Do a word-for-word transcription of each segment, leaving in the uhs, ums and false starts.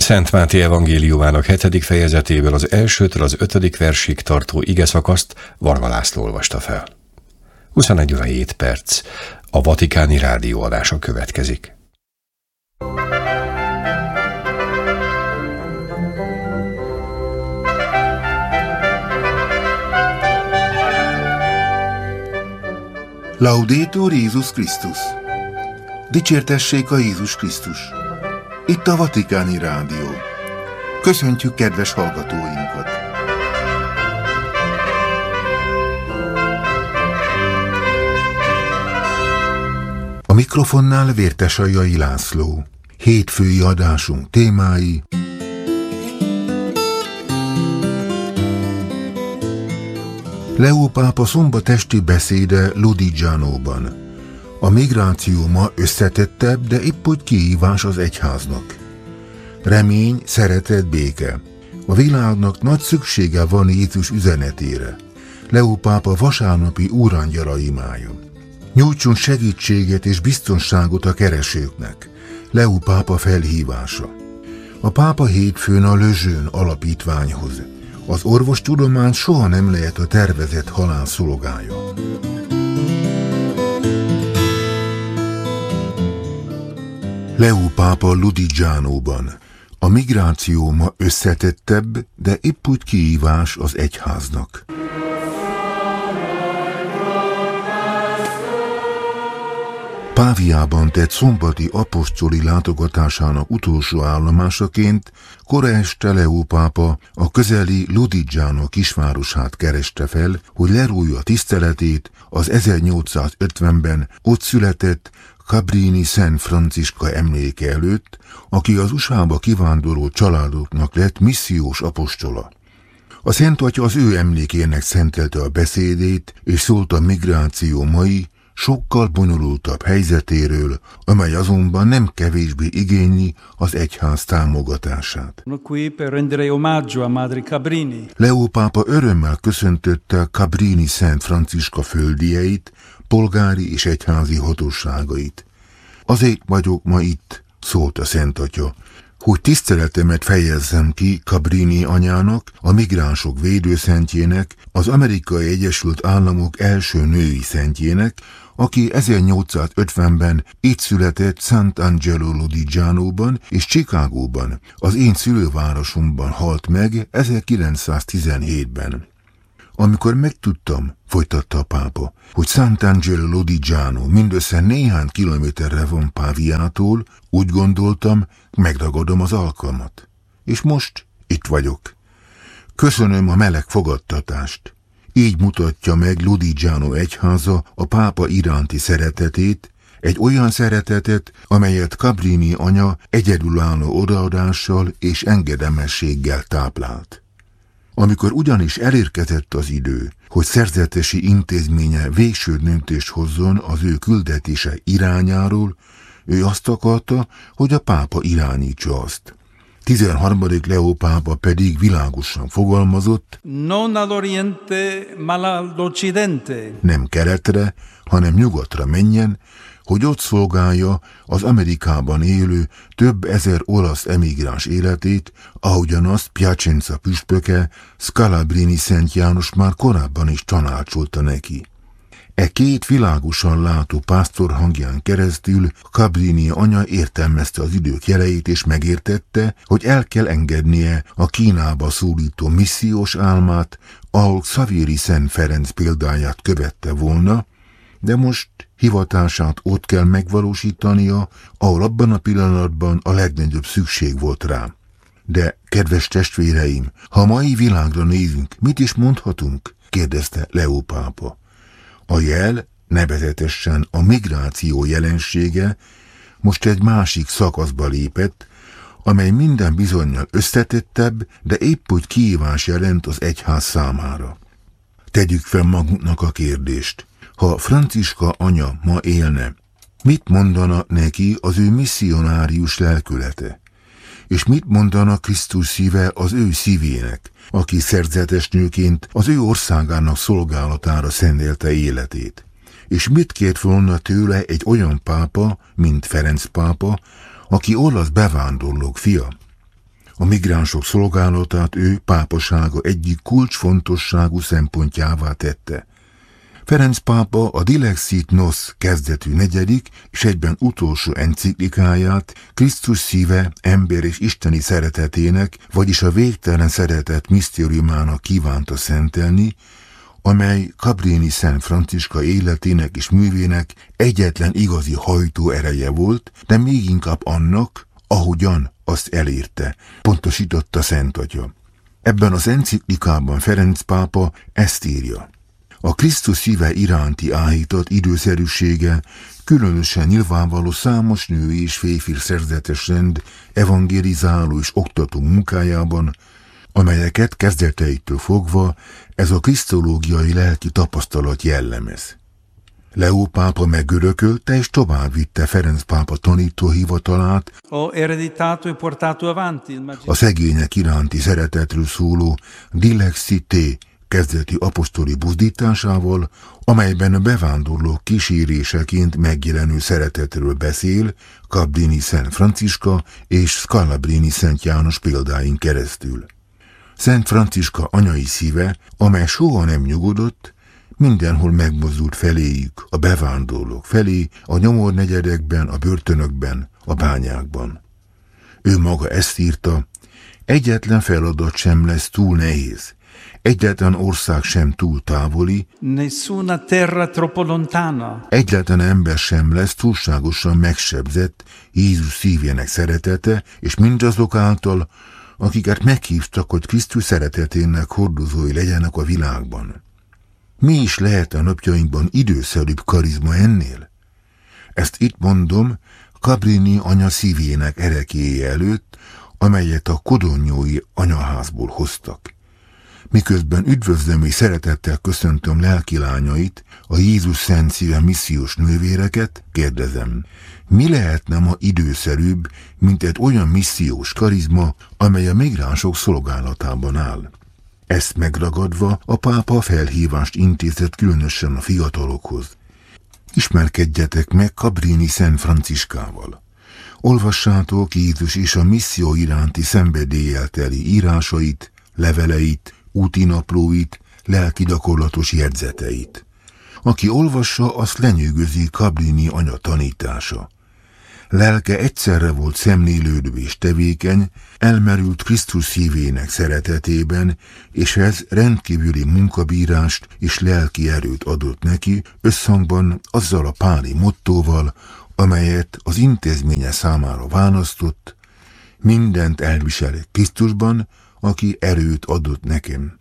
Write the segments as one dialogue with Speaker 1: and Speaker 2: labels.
Speaker 1: Szent Máté evangéliumának hetedik fejezetéből az elsőtől az ötödik versig tartó igeszakaszt Varga László olvasta fel. huszonegy óra hét perc. A Vatikáni Rádió adása következik.
Speaker 2: Laudetur Jézus Krisztus! Dicsértessék a Jézus Krisztus! Itt a Vatikáni Rádió. Köszöntjük kedves hallgatóinkat! A mikrofonnál Vértesajai László. Hétfői adásunk témái: Leó pápa szombatesti beszéde Lodigianóban. A migráció ma összetettebb, de épp hogy kihívás az egyháznak. Remény, szeretet, béke. A világnak nagy szüksége van Jézus üzenetére. Leó pápa vasárnapi úrangyala imája. Nyújtson segítséget és biztonságot a keresőknek. Leó pápa felhívása. A pápa hétfőn a Lejeune alapítványhoz. Az orvostudomány soha nem lehet a tervezett halál szolgája. Leó pápa Lodigianóban. A migráció ma összetettebb, de épp úgy kihívás az egyháznak. Páviában tett szombati apostoli látogatásának utolsó állomásaként kora este Leó pápa a közeli Lodigiano kisvárosát kereste fel, hogy lerújja tiszteletét az ezernyolcszázötvenben ott született Cabrini Szent Franciska emléke előtt, aki az u es á-ba kivándorló családoknak lett missziós apostola. A Szent Atya az ő emlékének szentelte a beszédét, és szólt a migráció mai, sokkal bonyolultabb helyzetéről, amely azonban nem kevésbé igényli az egyház támogatását. Leó pápa örömmel köszöntötte Cabrini Szent Franciska földieit, polgári és egyházi hatóságait. Azért vagyok ma itt, szólt a Szent Atya, hogy tiszteletemet fejezzem ki Cabrini anyának, a migránsok védőszentjének, az Amerikai Egyesült Államok első női szentjének, aki ezernyolcszázötvenben itt született Sant'Angelo Lodigianóban és Chicagóban, az én szülővárosomban halt meg ezerkilencszáztizenhétben. Amikor megtudtam, folytatta a pápa, hogy Sant'Angelo Lodigiano mindössze néhány kilométerre van Páviától, úgy gondoltam, megragadom az alkalmat. És most itt vagyok. Köszönöm a meleg fogadtatást. Így mutatja meg Lodigiano egyháza a pápa iránti szeretetét, egy olyan szeretetet, amelyet Cabrini anya egyedülálló odaadással és engedelmességgel táplált. Amikor ugyanis elérkezett az idő, hogy szerzetesi intézménye végső döntést hozzon az ő küldetése irányáról, ő azt akarta, hogy a pápa irányítsa azt. tizenharmadik Leó pápa pedig világosan fogalmazott: non ad oriente, ma ad occidente. Nem keletre, hanem nyugatra menjen, hogy ott szolgálja az Amerikában élő több ezer olasz emigráns életét, ahogyan azt Piacenza püspöke, Scalabrini Szent János már korábban is tanácsolta neki. E két világosan látó pásztor hangján keresztül Cabrini anya értelmezte az idők jeleit és megértette, hogy el kell engednie a Kínába szólító missziós álmát, ahol Xavieri Szent Ferenc példáját követte volna, de most hivatását ott kell megvalósítania, ahol abban a pillanatban a legnagyobb szükség volt rá. De, kedves testvéreim, ha a mai világra nézünk, mit is mondhatunk? Kérdezte Leó pápa. A jel, nevezetesen a migráció jelensége most egy másik szakaszba lépett, amely minden bizonnyal összetettebb, de épp úgy kihívás jelent az egyház számára. Tegyük fel magunknak a kérdést. Ha Franciska anya ma élne, mit mondana neki az ő misszionárius lelkülete? És mit mondana Krisztus szíve az ő szívének, aki szerzetes nőként az ő országának szolgálatára szentelte életét? És mit kért volna tőle egy olyan pápa, mint Ferenc pápa, aki olasz bevándorlók fia? A migránsok szolgálatát ő pápasága egyik kulcsfontosságú szempontjává tette. Ferenc pápa a Dilexit Nos kezdetű negyedik és egyben utolsó enciklikáját Krisztus szíve, ember és isteni szeretetének, vagyis a végtelen szeretet misztériumának kívánta szentelni, amely Cabrini Szent Franciska életének és művének egyetlen igazi hajtó ereje volt, de még inkább annak, ahogyan azt elérte, pontosította Szent Atya. Ebben az enciklikában Ferenc pápa ezt írja. A Krisztus szíve iránti áhított időszerűsége különösen nyilvánvaló számos női és férfi szerzetes rend evangelizáló és oktató munkájában, amelyeket kezdeteitől fogva ez a krisztológiai lelki tapasztalat jellemez. Leó pápa megörökölte és továbbvitte Ferenc pápa tanítóhivatalát, a szegények iránti szeretetről szóló Dilexité kezdeti apostoli buzdításával, amelyben a bevándorlók kíséréseként megjelenő szeretetről beszél Cabrini Szent Franciska és Scalabrini Szent János példáin keresztül. Szent Franciska anyai szíve, amely soha nem nyugodott, mindenhol megmozdult feléjük, a bevándorlók felé, a nyomornegyedekben, a börtönökben, a bányákban. Ő maga ezt írta, egyetlen feladat sem lesz túl nehéz, egyetlen ország sem túl távoli,
Speaker 3: nessuna terra troppo lontana.
Speaker 2: Egyetlen ember sem lesz túlságosan megsebzett Jézus szívének szeretete, és mindazok által, akiket meghívtak, hogy Krisztus szeretetének hordozói legyenek a világban. Mi is lehet a napjainkban időszerűbb karizma ennél? Ezt itt mondom Cabrini anya szívének erekéje előtt, amelyet a kodonnyói anyaházból hoztak. Miközben üdvözlöm és szeretettel köszöntöm lelkilányait, a Jézus Szent Szíve missziós nővéreket, kérdezem, mi lehetne ma időszerűbb, mint egy olyan missziós karizma, amely a migránsok szolgálatában áll? Ezt megragadva a pápa felhívást intézett különösen a fiatalokhoz. Ismerkedjetek meg Cabrini Szent Franciskával. Olvassátok Jézus és a misszió iránti szenvedéllyel teli írásait, leveleit, útinaplóit, lelki gyakorlatos jegyzeteit. Aki olvassa, azt lenyűgözi Cabrini anya tanítása. Lelke egyszerre volt szemlélődő és tevékeny, elmerült Krisztus szívének szeretetében, és ez rendkívüli munkabírást és lelki erőt adott neki, összhangban azzal a páli mottóval, amelyet az intézménye számára választott, mindent elviselek Krisztusban, aki erőt adott nekem.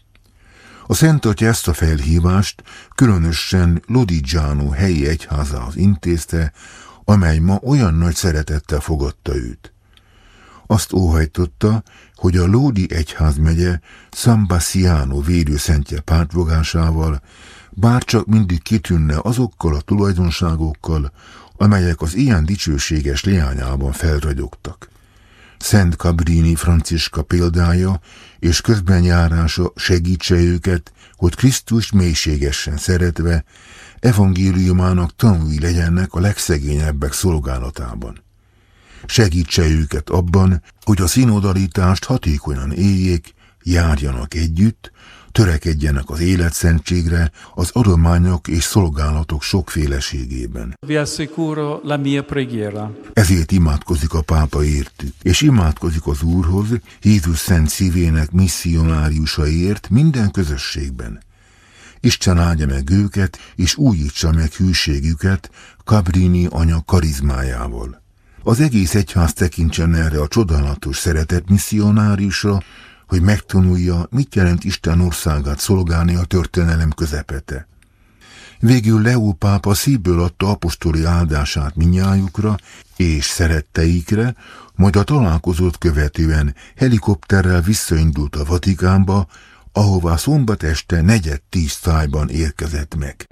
Speaker 2: A Szent Atya ezt a felhívást különösen Lodigiano helyi egyházához intézte, amely ma olyan nagy szeretettel fogadta őt. Azt óhajtotta, hogy a Lodi egyházmegye San Bassiano védőszentje pártfogásával bárcsak mindig kitűnne azokkal a tulajdonságokkal, amelyek az ilyen dicsőséges leányában felragyogtak. Szent Cabrini Franciska példája és közbenjárása segítse őket, hogy Krisztust mélységesen szeretve evangéliumának tanúi legyenek a legszegényebbek szolgálatában. Segítse őket abban, hogy a szinodalitást hatékonyan éljék, járjanak együtt, törekedjenek az életszentségre, az adományok és szolgálatok sokféleségében.
Speaker 3: Vi assicuro la mia preghiera.
Speaker 2: Ezért imádkozik a pápa értük, és imádkozik az Úrhoz, Jézus Szent Szívének misszionáriusaiért minden közösségben. Isten áldja meg őket, és újítsa meg hűségüket Cabrini anya karizmájával. Az egész egyház tekintsen erre a csodálatos szeretett misszionáriusra, hogy megtanulja, mit jelent Isten országát szolgálni a történelem közepete. Végül Leó pápa szívből adta apostoli áldását mindnyájukra és szeretteikre, majd a találkozót követően helikopterrel visszaindult a Vatikánba, ahová szombat este negyed tíz tájban érkezett meg.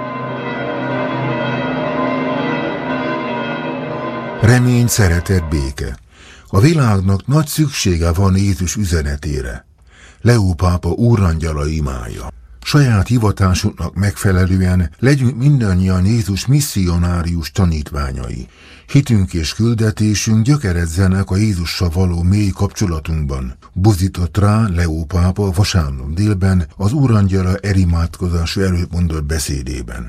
Speaker 2: Remény, szeretet, béke. A világnak nagy szüksége van Jézus üzenetére. Leó pápa úrangyala imája. saját hivatásunknak megfelelően legyünk mindannyian Jézus misszionárius tanítványai. Hitünk és küldetésünk gyökeredzenek a Jézussal való mély kapcsolatunkban. Buzdított rá Leó pápa vasárnap délben az Úrangyala erimádkozású előtt mondott beszédében.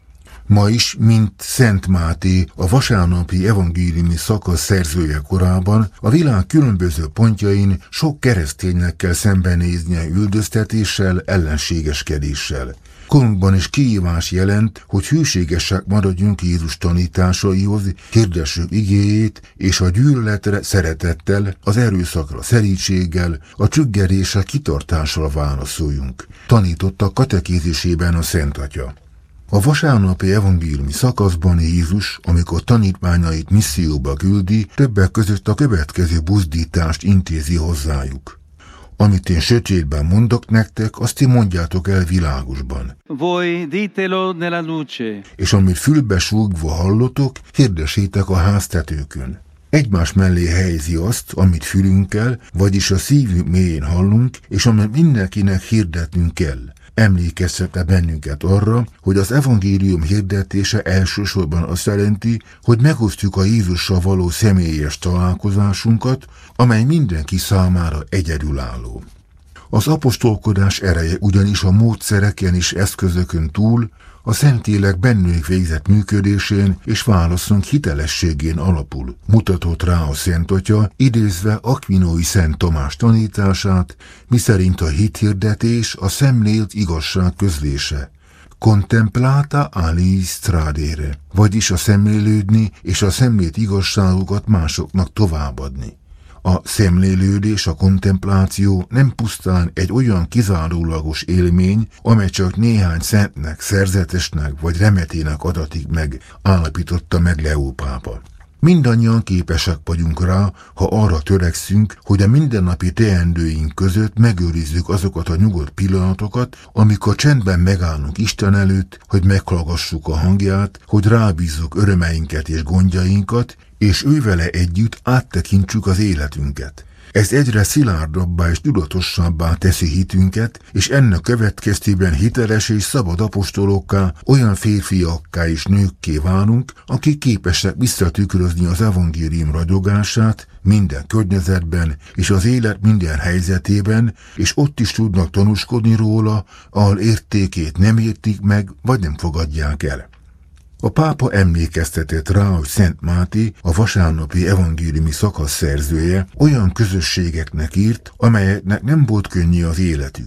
Speaker 2: Ma is, mint Szent Máté, a vasárnapi evangéliumi szakasz szerzője korában, a világ különböző pontjain sok kereszténynek kell szembenéznie üldöztetéssel, ellenségeskedéssel. Korunkban is kihívás jelent, hogy hűségesek maradjunk Jézus tanításaihoz, hirdessük igéjét, és a gyűlöletre szeretettel, az erőszakra szerítséggel, a csüggedésre kitartással válaszoljunk. Tanította katekézisében a Szent Atya. A vasárnapi evangéliumi szakaszban Jézus, amikor tanítványait misszióba küldi, többek között a következő buzdítást intézi hozzájuk. Amit én sötétben mondok nektek, azt ti mondjátok el világosban.
Speaker 3: Voi ditelo nella luce.
Speaker 2: És amit fülbe súgva hallotok, hirdessétek a háztetőkön. Egymás mellé helyezi azt, amit fülünkkel, vagyis a szívünk mélyén hallunk, és amit mindenkinek hirdetnünk kell. Emlékeztette bennünket arra, hogy az evangélium hirdetése elsősorban azt jelenti, hogy megosztjuk a Jézussal való személyes találkozásunkat, amely mindenki számára egyedülálló. Az apostolkodás ereje ugyanis a módszereken és eszközökön túl a Szentlélek bennünk végzett működésén és válaszunk hitelességén alapul, mutatott rá a Szent Atya, idézve Akvinói Szent Tamás tanítását, miszerint a hithirdetés a szemlélt igazság közlése. Contemplata alis tradere, vagyis a szemlélődni és a szemlélt igazságokat másoknak továbbadni. A szemlélődés, a kontempláció nem pusztán egy olyan kizárólagos élmény, amely csak néhány szentnek, szerzetesnek vagy remetének adatik meg, állapította meg Leó pápa. Mindannyian képesek vagyunk rá, ha arra törekszünk, hogy a mindennapi teendőink között megőrizzük azokat a nyugodt pillanatokat, amikor csendben megállunk Isten előtt, hogy meghallgassuk a hangját, hogy rábízzuk örömeinket és gondjainkat, és ővele együtt áttekintsük az életünket. Ez egyre szilárdabbá és tudatosabbá teszi hitünket, és ennek következtében hiteles és szabad apostolokká, olyan férfiakká és nőkké válunk, akik képesek visszatükrözni az evangélium ragyogását minden környezetben és az élet minden helyzetében, és ott is tudnak tanúskodni róla, ahol értékét nem értik meg, vagy nem fogadják el. A pápa emlékeztetett rá, hogy Szent Máté, a vasárnapi evangéliumi szakasz szerzője, olyan közösségeknek írt, amelyeknek nem volt könnyű az életük.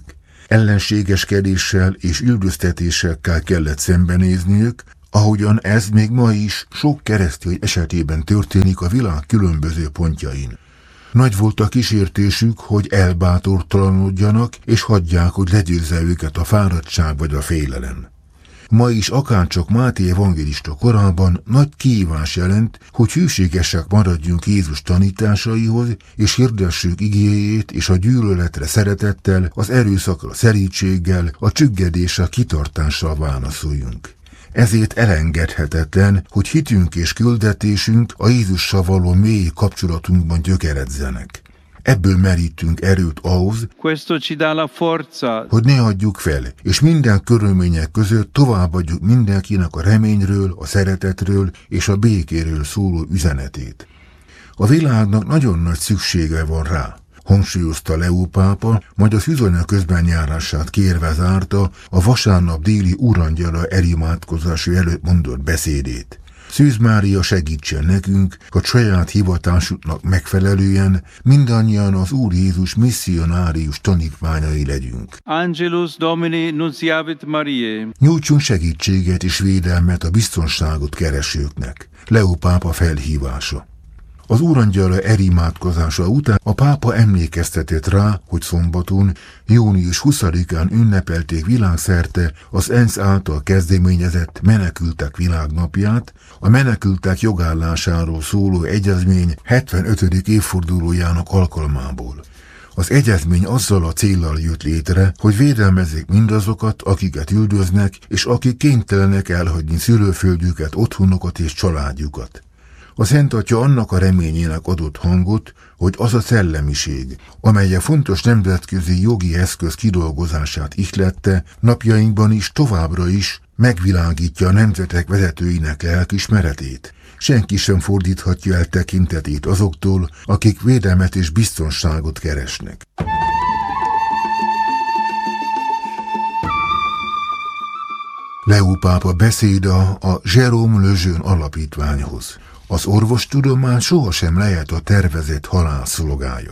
Speaker 2: Ellenségeskedéssel és üldöztetésekkel kellett szembenézniük, ahogyan ez még ma is sok keresztény esetében történik a világ különböző pontjain. Nagy volt a kísértésük, hogy elbátortalanodjanak, és hagyják, hogy legyőzze őket a fáradtság vagy a félelem. Ma is akárcsak Máté evangélista korában nagy kihívás jelent, hogy hűségesek maradjunk Jézus tanításaihoz, és hirdessük igéjét, és a gyűlöletre szeretettel, az erőszakra szerítséggel, a csüggedésre kitartással válaszoljunk. Ezért elengedhetetlen, hogy hitünk és küldetésünk a Jézussal való mély kapcsolatunkban gyökeredzenek. Ebből merítünk erőt ahhoz,
Speaker 3: Questo ci dà la forza.
Speaker 2: hogy ne adjuk fel, és minden körülmények között továbbadjuk mindenkinek a reményről, a szeretetről és a békéről szóló üzenetét. A világnak nagyon nagy szüksége van rá, hangsúlyozta Leó pápa, majd az üzanya közbenjárását kérve zárta a vasárnap déli Úrangyala erimádkozása előtt mondott beszédét. Szűz Mária segítsen nekünk, hogy saját hivatásuknak megfelelően mindannyian az Úr Jézus misszionárius tanítványai legyünk.
Speaker 3: Angelus Domini nunciavit Mariae.
Speaker 2: Nyújtsunk segítséget és védelmet a biztonságot keresőknek. Leó pápa felhívása. Az Úrangyala erimádkozása után a pápa emlékeztetett rá, hogy szombaton, június huszadikán ünnepelték világszerte az ENSZ által kezdeményezett Menekültek Világnapját, a menekültek jogállásáról szóló egyezmény hetvenötödik évfordulójának alkalmából. Az egyezmény azzal a céllal jött létre, hogy védelmezzék mindazokat, akiket üldöznek, és akik kénytelenek elhagyni szülőföldjüket, otthonukat és családjukat. A Szent Atya annak a reményének adott hangot, hogy az a szellemiség, amely a fontos nemzetközi jogi eszköz kidolgozását ihlette, napjainkban is továbbra is megvilágítja a nemzetek vezetőinek lelkismeretét. Senki sem fordíthatja el tekintetét azoktól, akik védelmet és biztonságot keresnek. Leó pápa beszéde a Jérôme Lejeune alapítványhoz. Az orvostudomány sohasem lehet a tervezett halál szolgája.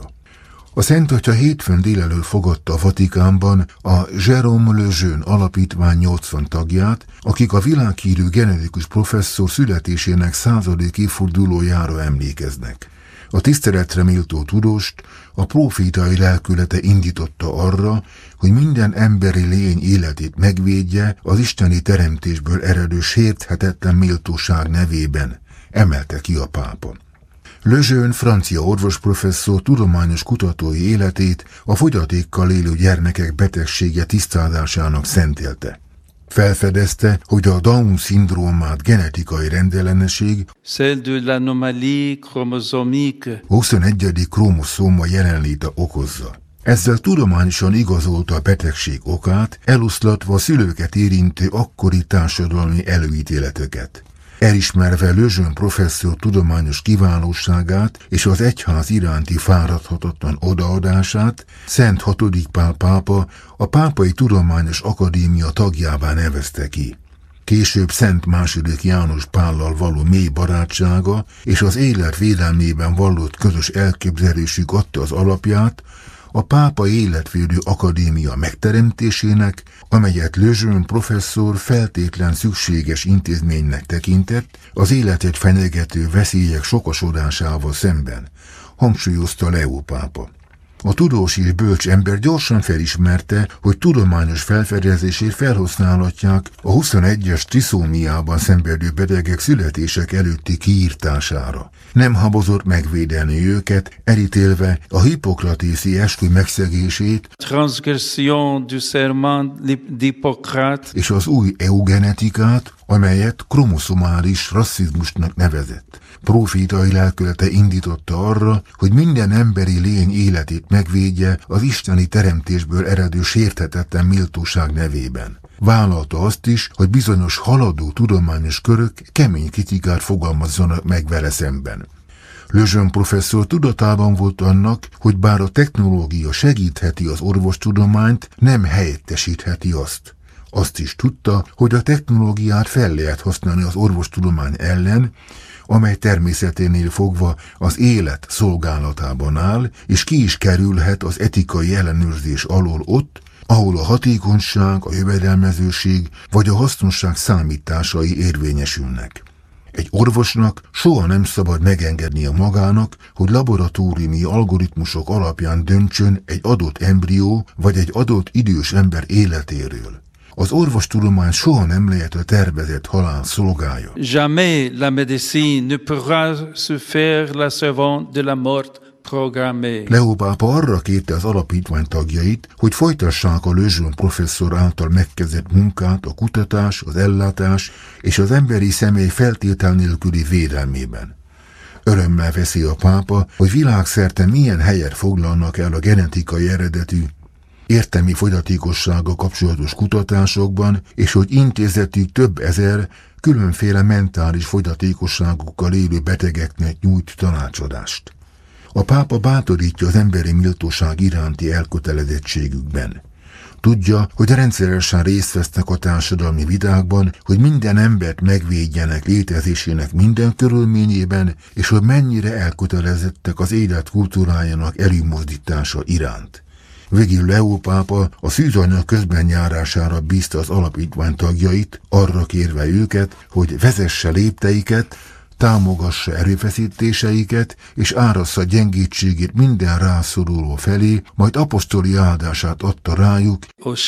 Speaker 2: A Szent Atya hétfőn délelőtt fogadta a Vatikánban a Jérôme Lejeune alapítvány nyolcvan tagját, akik a világhírű genetikus professzor születésének századik évfordulójára emlékeznek. A tiszteletre méltó tudóst a prófétai lelkülete indította arra, hogy minden emberi lény életét megvédje az isteni teremtésből eredő sérthetetlen méltóság nevében, emelte ki a pápa. Lejeune francia orvosprofesszor tudományos kutatói életét a fogyatékkal élő gyermekek betegsége tisztázásának szentelte. Felfedezte, hogy a Down-szindrómát genetikai rendellenesség,
Speaker 3: celle de l'anomalie chromosomique,
Speaker 2: huszonegyedik kromoszóma jelenléte okozza. Ezzel tudományosan igazolta a betegség okát, eloszlatva a szülőket érintő akkori társadalmi előítéleteket. Elismerve Lejeune professzor tudományos kiválóságát és az egyház iránti fáradhatatlan odaadását, Szent hatodik Pál pápa a Pápai Tudományos Akadémia tagjává nevezte ki. Később Szent második János Pállal való mély barátsága és az élet védelmében vallott közös elképzelésük adta az alapját a Pápai Életvédő Akadémia megteremtésének, amelyet Lejeune professzor feltétlen szükséges intézménynek tekintett az életet fenyegető veszélyek sokasodásával szemben, hangsúlyozta Leó pápa. A tudós és bölcs ember gyorsan felismerte, hogy tudományos felfedezését felhasználhatják a huszonegyes triszómiában szenvedő betegek születések előtti kiírtására. Nem habozott megvédeni őket, elítélve a hippokratészi eskü megszegését
Speaker 3: transgression du serment d'Hippocrate
Speaker 2: és az új eugenetikát, amelyet kromoszomális rasszizmusnak nevezett. Prófétai lelkülete indította arra, hogy minden emberi lény életét megvédje az isteni teremtésből eredő sérthetetlen méltóság nevében. Vállalta azt is, hogy bizonyos haladó tudományos körök kemény kritikát fogalmazzanak meg vele szemben. Lejeune professzor tudatában volt annak, hogy bár a technológia segítheti az orvostudományt, nem helyettesítheti azt. Azt is tudta, hogy a technológiát fel lehet használni az orvostudomány ellen, amely természeténél fogva az élet szolgálatában áll, és ki is kerülhet az etikai ellenőrzés alól ott, ahol a hatékonyság, a jövedelmezőség vagy a hasznosság számításai érvényesülnek. Egy orvosnak soha nem szabad megengednie magának, hogy laboratóriumi algoritmusok alapján döntsön egy adott embrió vagy egy adott idős ember életéről. Az orvostudomány soha nem lehet a tervezett halál szolgája.
Speaker 3: Jamais la médecine ne pourra se faire la servante de la mort programmée.
Speaker 2: Leó pápa arra kérte az alapítvány tagjait, hogy folytassák a Lejeune professzor által megkezdett munkát a kutatás, az ellátás és az emberi személy feltétel nélküli védelmében. Örömmel veszi a pápa, hogy világszerte milyen helyet foglalnak el a genetikai eredetű, értelmi fogyatékossággal kapcsolatos kutatásokban, és hogy intézetük több ezer különféle mentális fogyatékosságokkal élő betegeknek nyújt tanácsadást. A pápa bátorítja az emberi méltóság iránti elkötelezettségükben. Tudja, hogy rendszeresen részt vesznek a társadalmi vitákban, hogy minden embert megvédjenek létezésének minden körülményében, és hogy mennyire elkötelezettek az élet kultúrájának előmozdítása iránt. Végül Leó pápa a szűzanyag közben járására bízta az alapítvány tagjait, arra kérve őket, hogy vezesse lépteiket, támogassa erőfeszítéseiket, és árassza gyengétségét minden rászoruló felé, majd apostoli áldását adta rájuk,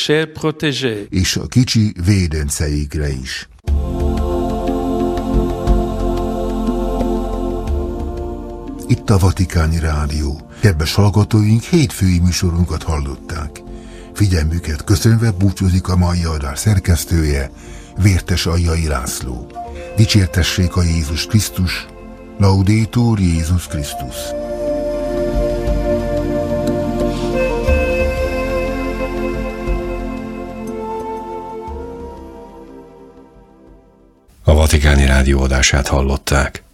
Speaker 2: és a kicsi védenceikre is. Itt a Vatikáni Rádió. Kedves hallgatóink, hétfői műsorunkat hallották. Figyelmüket köszönve búcsúzik a mai adás szerkesztője, Vértes Aljai László. Dicsértessék a Jézus Krisztus, Laudetur Jézus Krisztus.
Speaker 1: A Vatikáni Rádió adását hallották.